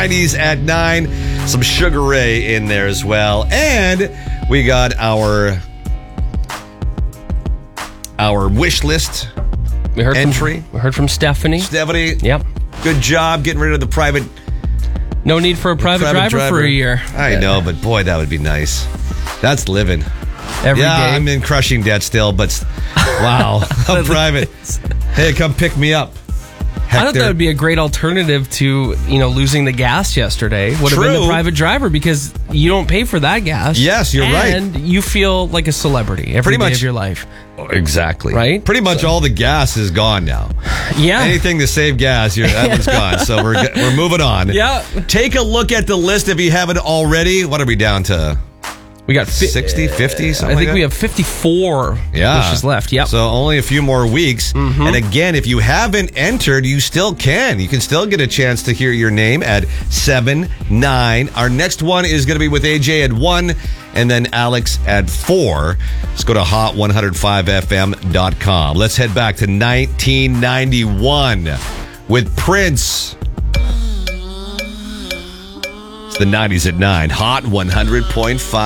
90s at 9. Some Sugar Ray in there as well. And we got our wish list entry. We heard from Stephanie. Stephanie. Yep. Good job getting rid of the private. No need for a private driver for a year. I know, but boy, that would be nice. That's living. Every day. I'm in crushing debt still, but wow, I'm private. Hey, come pick me up. I thought that would be a great alternative to, losing the gas yesterday. Would have been the private driver because you don't pay for that gas. Yes, you're right. And you feel like a celebrity every day of your life. Exactly. Right? Pretty much all the gas is gone now. Yeah. Anything to save gas, that one's gone. So we're moving on. Yeah. Take a look at the list if you haven't already. What are we down to? We got 60, 50, something I think like we have 54 wishes left. Yep. So only a few more weeks. Mm-hmm. And again, if you haven't entered, you still can. You can still get a chance to hear your name at 7, 9. Our next one is going to be with AJ at 1 and then Alex at 4. Let's go to hot105fm.com. Let's head back to 1991 with Prince. It's the 90s at 9. Hot 100.5.